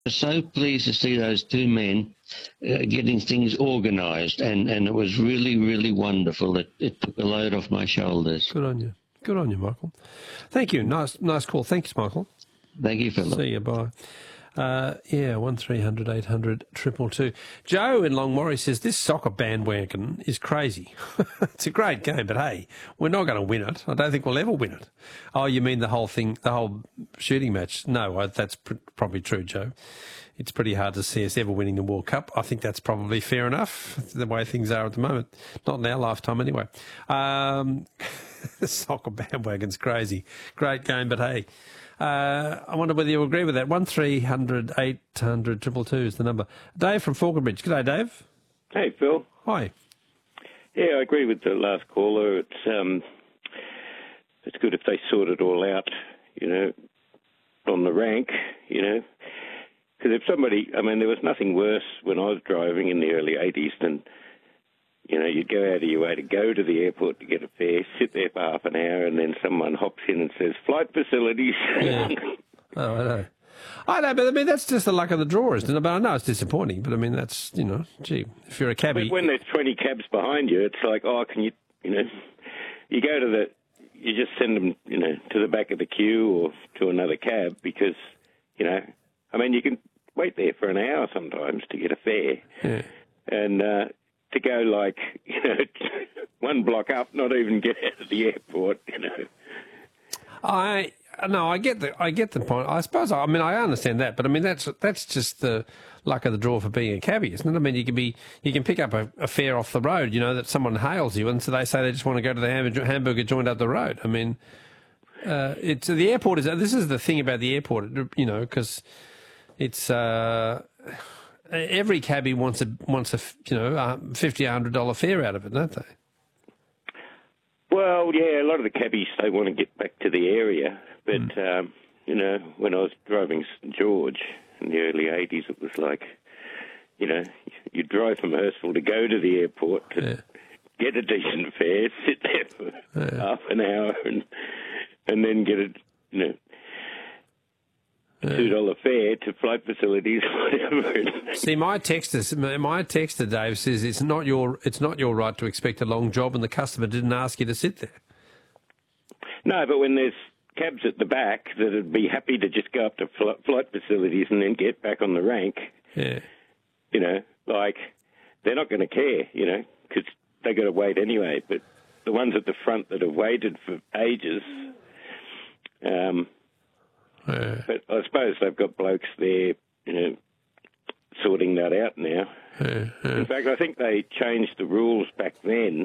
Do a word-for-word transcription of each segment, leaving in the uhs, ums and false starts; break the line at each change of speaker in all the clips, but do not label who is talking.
was so pleased to see those two men uh, getting things organised, and, and it was really, really wonderful. It, it took a load off my shoulders.
Good on you. Good on you, Michael. Thank you. Nice nice call. Thanks, Michael.
Thank you, Philip.
See you. Bye. Uh, yeah, one three hundred eight hundred triple two. Joe in Longmorrie says, this soccer bandwagon is crazy. It's a great game, but hey, we're not going to win it. I don't think we'll ever win it. Oh, you mean the whole thing, the whole shooting match? No, I, that's pr- probably true, Joe. It's pretty hard to see us ever winning the World Cup. I think that's probably fair enough, the way things are at the moment. Not in our lifetime anyway. Um, the soccer bandwagon's crazy. Great game, but hey. Uh, I wonder whether you agree with that. one three hundred eight hundred two two is the number. Dave from Falconbridge. G'day, Dave.
Hey, Phil.
Hi.
Yeah, I agree with the last caller. It's um, it's good if they sort it all out, you know, on the rank, you know. Because if somebody, I mean, there was nothing worse when I was driving in the early eighties than, you know, you'd go out of your way to go to the airport to get a fare, sit there for half an hour, and then someone hops in and says, flight facilities.
Yeah. Oh, I know. I know, but I mean, that's just the luck of the draw, isn't it? But I know it's disappointing, but I mean, that's, you know, gee, if you're a cabbie.
But when there's twenty cabs behind you, it's like, oh, can you, you know, you go to the, you just send them, you know, to the back of the queue or to another cab because, you know, I mean, you can wait there for an hour sometimes to get a fare.
Yeah.
And, uh, to go like, you know, one block up, not even get out of the airport, you know.
I no, I get the I get the point. I suppose I mean I understand that, but I mean that's that's just the luck of the draw for being a cabbie, isn't it? I mean you can be you can pick up a, a fare off the road, you know, that someone hails you, and so they say they just want to go to the hamburger, hamburger joint up the road. I mean, uh, it's the airport is this is the thing about the airport, you know, because it's. Uh, Every cabbie wants a wants a you know a fifty, a hundred dollar fare out of it, don't they?
Well, yeah, a lot of the cabbies they want to get back to the area, but mm. um, you know, when I was driving St George in the early eighties, it was like, you know, you drive from Hurstville to go to the airport to yeah. get a decent fare, sit there for yeah. half an hour, and and then get a you know. Two dollar fare to flight facilities, whatever.
See, my texter, my texter, Dave says it's not your it's not your right to expect a long job, and the customer didn't ask you to sit there.
No, but when there's cabs at the back that'd be happy to just go up to flight facilities and then get back on the rank,
yeah,
you know, like they're not going to care, you know, because they got to wait anyway. But the ones at the front that have waited for ages. Um,
Yeah.
But I suppose they've got blokes there, you know, sorting that out now.
Yeah, yeah.
In fact, I think they changed the rules back then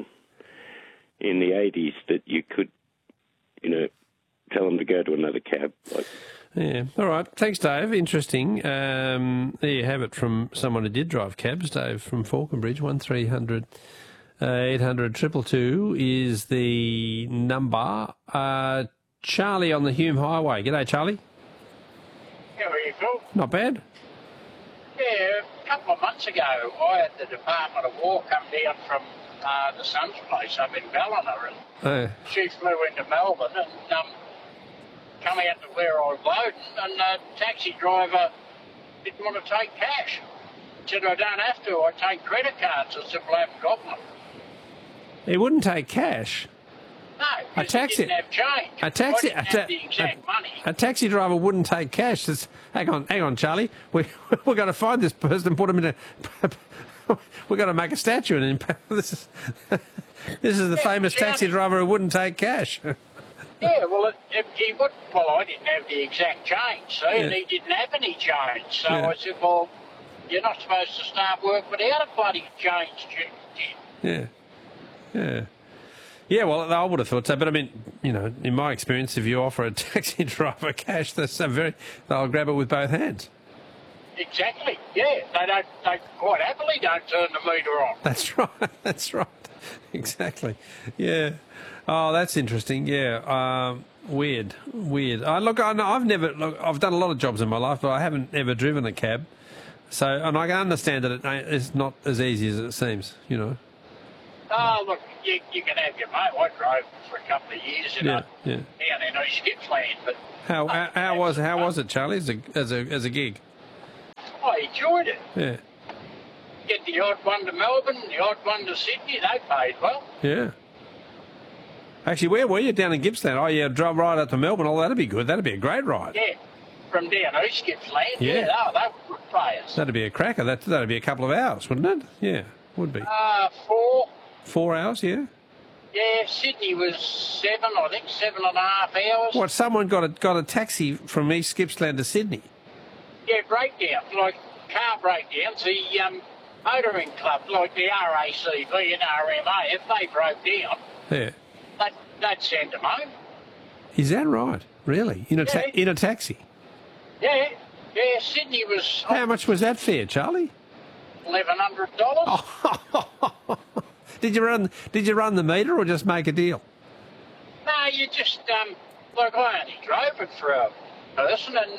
in the eighties that you could, you know, tell them to go to another cab. Like.
Yeah. All right. Thanks, Dave. Interesting. Um, there you have it from someone who did drive cabs, Dave from Falconbridge. one three hundred eight hundred two two two is the number. Uh, Charlie on the Hume Highway. G'day, Charlie.
How are you, Phil?
Not bad.
Yeah, a couple of months ago, I had the Department of War come down from uh, the son's place up in Ballina, and
Oh.
she flew into Melbourne and um, come out to where I was loading, and the taxi driver didn't want to take cash. Said, I don't have to, I take credit cards. I said, well, I haven't got one.
He wouldn't take cash.
No,
A taxi,
didn't have change.
a taxi,
I didn't
a, ta-
have the exact
a,
money.
a taxi driver wouldn't take cash. Says, hang on, hang on, Charlie. We we're going to find this person and put him in a. We're going to make a statue and this is this is the
Yeah,
famous
Charlie,
taxi driver who wouldn't take cash.
Yeah, well, it, it, he would. Well, I didn't have the exact change, see,
Yeah.
and he didn't have any change. So
Yeah.
I said, well, you're not supposed to start work without a bloody change, Jim.
Yeah, yeah. Yeah, well, I would have thought so, but I mean, you know, in my experience, if you offer a taxi driver cash, they're so very, they'll grab it with both hands.
Exactly. Yeah, they don't. They quite happily don't turn the meter on.
That's right. That's right. Exactly. Yeah. Oh, that's interesting. Yeah. Um, weird. Weird. I look. I know, I've never. Look, I've done a lot of jobs in my life, but I haven't ever driven a cab. So, and I can understand that it, it's not as easy as it seems. You know.
Oh, look, you, you can have your mate. I drove for a couple of years, you
Yeah.
know,
Yeah.
down in East Gippsland, but
How how, how was how was it, Charlie? As a as a as a gig?
I enjoyed it.
Yeah.
Get the odd one to Melbourne, the odd one to Sydney. They paid well.
Yeah. Actually, where were you? Down in Gippsland? Oh, yeah, drove right up to Melbourne. Oh, that'd be good. That'd be a great ride.
Yeah, from down East Gippsland.
Yeah.
Yeah, oh, they were good players.
That'd be a cracker. That, that'd be a couple of hours, wouldn't it? Yeah, would be.
Uh, four.
Four hours, yeah?
Yeah, Sydney was seven, I think, seven and a half hours.
What, someone got a, got a taxi from East Gippsland to Sydney?
Yeah, breakdowns, like car breakdowns. The um, motoring club, like the R A C V and R M A, if they broke down,
Yeah.
they'd, they'd send them home.
Is that right? Really? In a, ta-
Yeah.
in a taxi?
Yeah, yeah, Sydney was
How much was that fare, Charlie?
eleven hundred dollars.
Oh. Did you run? Did you run the meter or just make a deal?
No, you just, um, like I only drove it for a person, and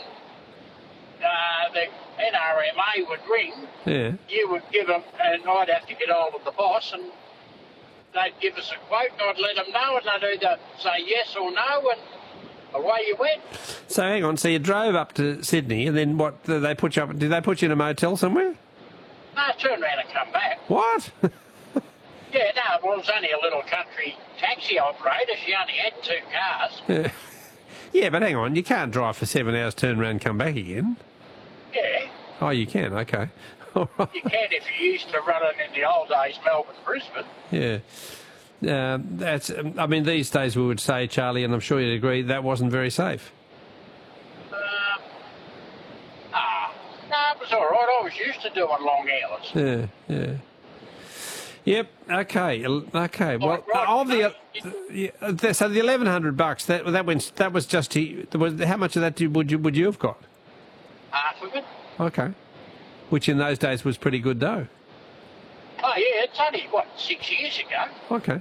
uh, the N R M A would ring.
Yeah.
You would give them, and I'd have to get hold of the boss, and they'd give us a quote, and I'd let them know, and they'd either say yes or no, and away you went.
So hang on. So you drove up to Sydney, and then what? Did they put you up? Did they put you in a motel somewhere?
No, turn around and come back.
What?
Yeah, no, well, it was only a little country taxi operator. She only had two cars.
Yeah. Yeah, but hang on. You can't drive for seven hours, turn around, and come back again.
Yeah,
Oh, you can. Okay. All right.
you can if you used to run it in the old days, Melbourne, Brisbane.
Yeah. Um, that's. um, I mean, these days we would say, Charlie, and I'm sure you'd agree, that wasn't very safe.
Um, ah, no, it was all right. I was used to doing long hours.
Yeah. Yeah. Yep. Okay. el- Okay. Well,
right,
of the,
no,
uh, yeah, th- so the eleven hundred bucks that that went that was just to, was, how much of that did, would you would you have got?
Half of it.
Okay. Which in those days was pretty good dough.
Oh, yeah, it's only, what, six years ago?
Okay.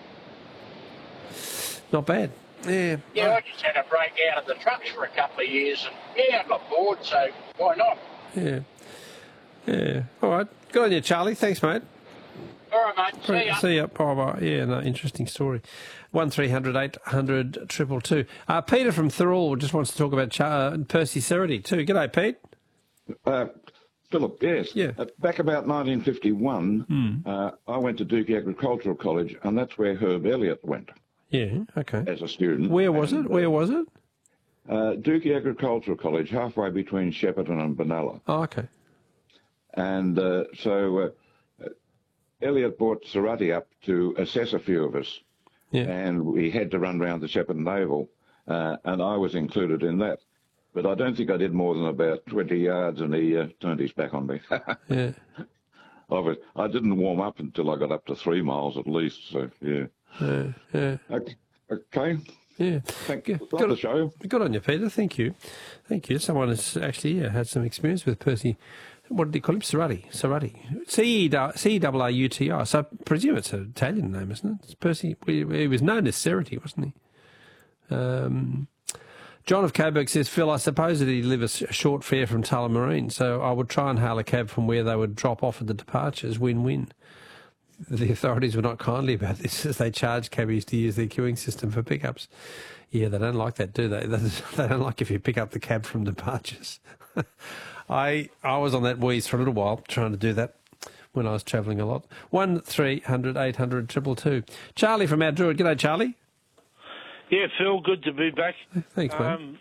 Not bad. Yeah.
Yeah, I just had a break out of the trucks for a couple of years, and yeah, I got bored, so why not?
Yeah. Yeah. All right. Good on you, Charlie. Thanks, mate.
All right, mate. See ya.
See ya. Bye bye. Yeah, no, interesting story. One three hundred eight hundred triple two. Uh, Peter from Thirroul just wants to talk about Char- Percy Cerity too. G'day, Pete.
Uh, Philip, yes.
Yeah.
Uh, back about nineteen fifty-one, uh, I went to Dookie Agricultural College, and that's where Herb Elliott went
Yeah. Okay.
as a student.
Where was
And,
it? Where was it?
Uh, Dookie Agricultural College, halfway between Shepparton and Benalla.
Oh, okay.
And uh, so uh, uh, Elliott brought Cerati up to assess a few of us,
Yeah.
and we had to run round the Shepparton Naval, uh, and I was included in that. But I don't think I did more than about twenty yards, and he uh, turned his back on me.
Yeah.
I, was, I didn't warm up until I got up to three miles at least, so yeah.
Yeah. Yeah.
Okay. okay.
Yeah.
Thank
Good-
you. Love
good-
the show.
Good on you, Peter. Thank you. Thank you. Someone has actually yeah, had some experience with Percy. What did he call him? Cerati. Cerati. C E R R U T I. So I presume it's an Italian name, isn't it? It's Percy. He was known as Cerati, wasn't he? Um, John of Coburg says, Phil, I suppose that he'd live a s- a short fare from Tullamarine, so I would try and hail a cab from where they would drop off at the departures. Win-win. The authorities were not kindly about this as they charge cabbies to use their queuing system for pickups. Yeah, they don't like that, do they? They don't like if you pick up the cab from departures. I I was on that wheeze for a little while trying to do that when I was travelling a lot. One three hundred eight hundred triple two. Charlie from Mount Druitt. G'day, Charlie.
Yeah, Phil, good to be back.
Thanks, mate.
Um,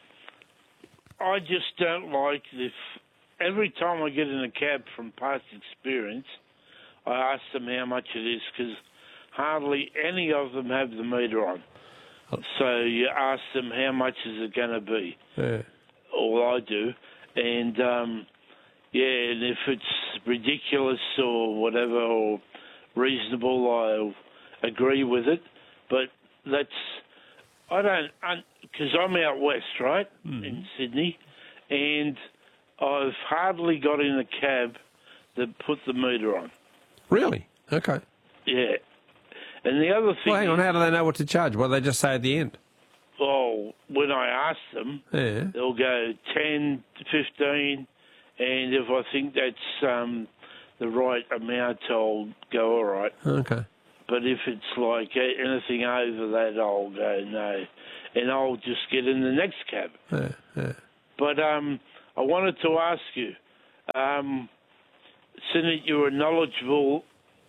I just don't like if every time I get in a cab from past experience, I ask them how much it is because hardly any of them have the meter on. So you ask them how much is it going to be.
Yeah.
All I do. And, um, yeah, and if it's ridiculous or whatever or reasonable, I'll agree with it. But that's... I don't, because I'm out west, right, mm. in Sydney, and I've hardly got in a cab that put the meter on.
Really? Okay.
Yeah. And the other thing...
Well, hang on, how do they know what to charge? What do they just say at the end?
Well, when I ask them,
yeah.
they'll go ten, fifteen, and if I think that's um, the right amount, I'll go, all right.
Okay.
But if it's like anything over that, I'll go no, and I'll just get in the next cab.
Yeah, yeah.
But um, I wanted to ask you, Um, seeing that you're a knowledgeable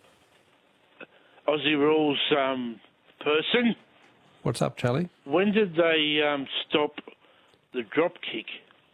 Aussie rules um, person,
What's up, Charlie?
when did they um, stop the drop kick?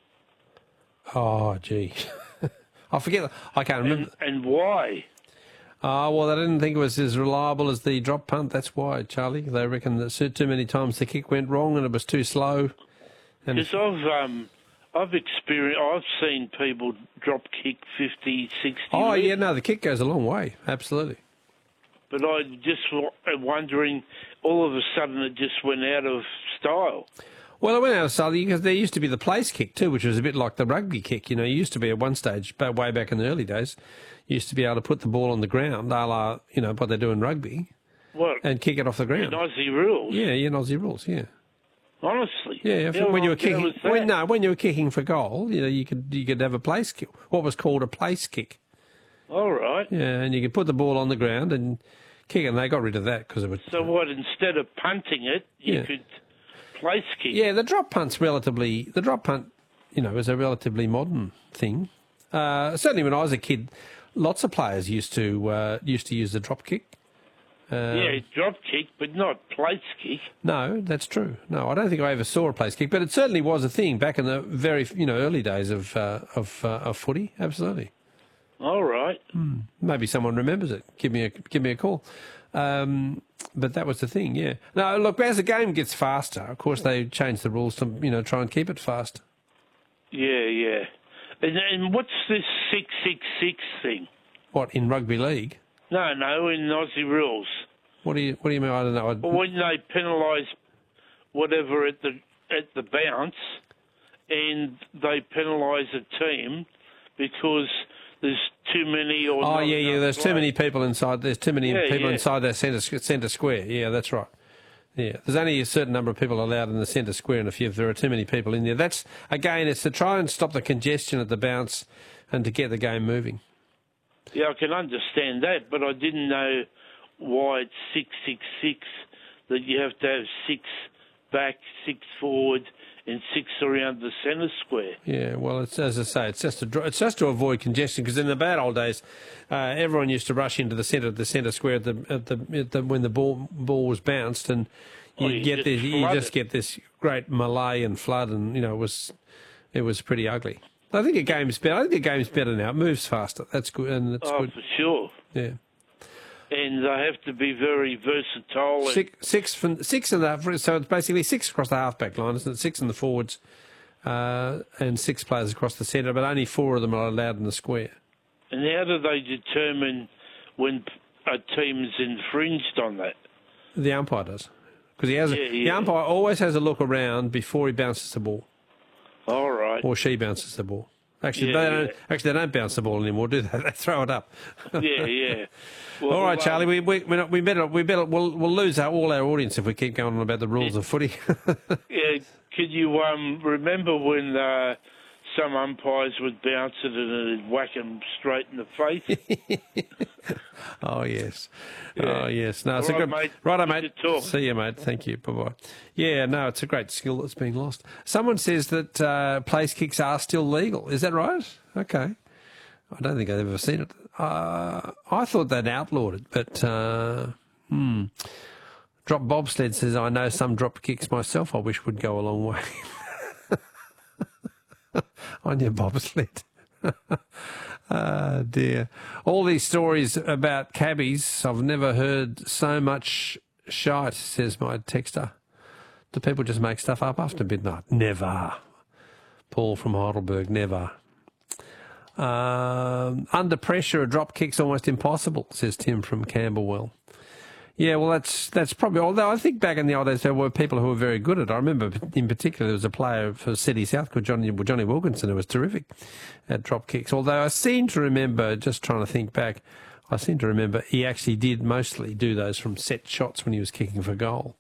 Oh, gee. I forget. I can't remember.
And, and why?
Oh, well, they didn't think it was as reliable as the drop punt. That's why, Charlie. They reckon that too many times the kick went wrong and it was too slow.
Because I've um, I've experienced, I've seen people drop kick fifty, sixty.
Oh,
meters,
yeah, no, the kick goes a long way. Absolutely.
But I just w- wondering, all of a sudden it just went out of style.
Well, it went out of style because there used to be the place kick too, which was a bit like the rugby kick. You know, you used to be at one stage, but way back in the early days, you used to be able to put the ball on the ground, a la, you know, what they do in rugby,
What?
and kick it off the ground.
In Aussie rules?
Yeah, yeah, in Aussie rules, yeah.
Honestly?
Yeah, if,
How
when you were
long ago
kicking,
was that?
when, no, when you were kicking for goal, you know, you could you could have a place kick, what was called a place kick.
All right.
Yeah, and you could put the ball on the ground and kick it, and they got rid of that because it was.
So what, instead of punting it, you
Yeah.
could place kick?
Yeah, the drop punt's relatively. The drop punt, you know, is a relatively modern thing. Uh, certainly, when I was a kid, lots of players used to uh, used to use the drop kick. Um,
Yeah, drop kick, but not place kick.
No, that's true. No, I don't think I ever saw a place kick, but it certainly was a thing back in the very, you know, early days of uh, of, uh, of footy. Absolutely.
All right.
Mm. Maybe someone remembers it. Give me a give me a call. Um, but that was the thing. Yeah. Now, look, as the game gets faster, of course, they change the rules to you know try and keep it fast.
Yeah, yeah. And, and what's this six six six thing?
What in rugby league?
No, no, in Aussie rules.
What do you What do you mean? I don't know. I,
Well, when they penalise whatever at the at the bounce, and they penalise a team because there's too many or
oh
not
yeah, yeah.
enough
There's too
players.
many people inside. There's too many
Yeah,
people
yeah.
inside that centre centre square. Yeah, that's right. Yeah, there's only a certain number of people allowed in the centre square, and if, you, if there are too many people in there, that's again, it's to try and stop the congestion at the bounce and to get the game moving.
Yeah, I can understand that, but I didn't know why it's six six six. That you have to have six back, six forward, and six around the centre square.
Yeah, well, it's as I say, it's just to dr- it's just to avoid congestion because in the bad old days, uh, everyone used to rush into the centre the centre square at the, at the, at the when the ball ball was bounced, and you
Oh, you
get
just
this you
flood
just
it.
get this great melee and flood, and you know it was it was pretty ugly. I think the game's better. I think the game's better now. It moves faster. That's good, and that's
Oh,
good.
for sure.
Yeah.
And they have to be very versatile. and-
Six, six from six in the so it's basically six across the halfback line, isn't it? Six in the forwards, uh, and six players across the centre, but only four of them are allowed in the square.
And how do they determine when a team's infringed on that?
The umpire does, because he has. A,
Yeah,
The
yeah.
umpire always has a look around before he bounces the ball,
All right.
or she bounces the ball. Actually,
Yeah,
they don't.
yeah.
Actually, they don't bounce the ball anymore, do they? They throw it up.
Yeah, yeah. Well,
All right,
um,
Charlie. We we we're not, we better we better we'll we'll lose our, all our audience if we keep going on about the rules of footy.
Yeah, could you um, remember when uh, some umpires would bounce it and it'd whack them straight in the face?
Oh yes,
Yeah.
oh yes. No, it's
All
a
right,
good.
mate.
Righto,
Good
mate.
to talk.
See you, mate. Thank you. Bye bye. Yeah, no, it's a great skill that's being lost. Someone says that uh, place kicks are still legal. Is that right? Okay. I don't think I've ever seen it. Uh, I thought they'd outlawed it, but uh, hmm. Drop Bobsled says I know some drop kicks myself. I wish would go a long way. On your bobsled. Ah, dear. All these stories about cabbies, I've never heard so much shite, says my texter. Do people just make stuff up after midnight? Never. Paul from Heidelberg, never. Um, under pressure, a drop kick's almost impossible, says Tim from Camberwell. Yeah, well, that's that's probably, although I think back in the old days there were people who were very good at it. I remember in particular there was a player for City South called Johnny, Johnny Wilkinson who was terrific at drop kicks. Although I seem to remember, just trying to think back, I seem to remember he actually did mostly do those from set shots when he was kicking for goal.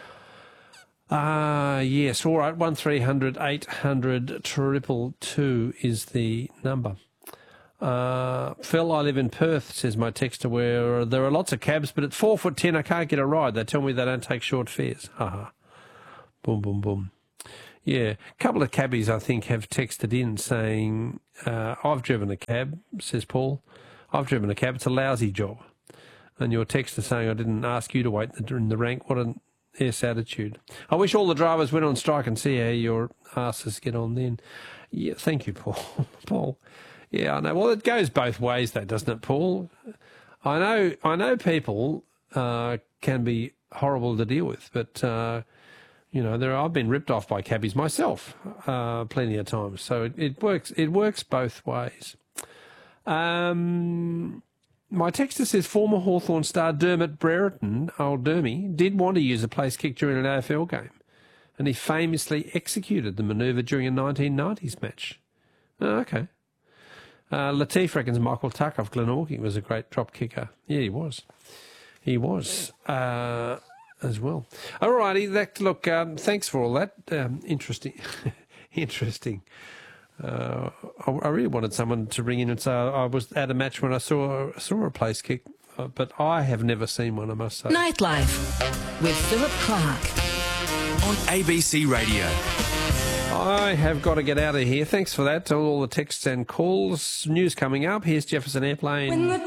Ah, uh, yes, all right, one three hundred eight hundred triple two is the number. Uh, Phil, I live in Perth, says my texter, where there are lots of cabs, but at four foot ten, I can't get a ride. They tell me they don't take short fares. Ha ha. Boom, boom, boom. Yeah, a couple of cabbies, I think, have texted in saying, uh, I've driven a cab, says Paul. I've driven a cab. It's a lousy job. And your texter saying, I didn't ask you to wait in the rank. What an S attitude. I wish all the drivers went on strike and see how your asses get on then. Yeah, thank you, Paul. Paul. Yeah, I know. Well, it goes both ways, though, doesn't it, Paul? I know I know people uh, can be horrible to deal with, but, uh, you know, there I've been ripped off by cabbies myself uh, plenty of times. So it, it works it works both ways. Um, my texter says former Hawthorn star Dermot Brereton, old Dermy, did want to use a place kick during an A F L game, and he famously executed the manoeuvre during a nineteen nineties match. Oh, okay. Uh, Latif reckons Michael Tuck of Glenorchy was a great drop kicker. Yeah, he was. He was uh, as well. All righty. That, look, um, thanks for all that. Um, interesting. interesting. Uh, I, I really wanted someone to ring in and say I was at a match when I saw saw a place kick, uh, but I have never seen one, I must say.
Nightlife with Philip Clark
on A B C Radio.
I have got to get out of here. Thanks for that. All the texts and calls. News coming up. Here's Jefferson Airplane.